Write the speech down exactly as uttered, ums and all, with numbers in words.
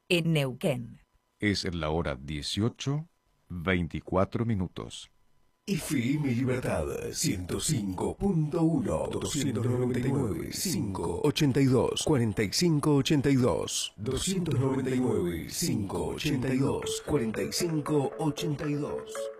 en Neuquén. Es la hora dieciocho, veinticuatro minutos. F M Libertad ciento cinco punto uno, doscientos noventa y nueve, quinientos ochenta y dos, cuarenta y cinco ochenta y dos, doscientos noventa y nueve, quinientos ochenta y dos, cuarenta y cinco ochenta y dos.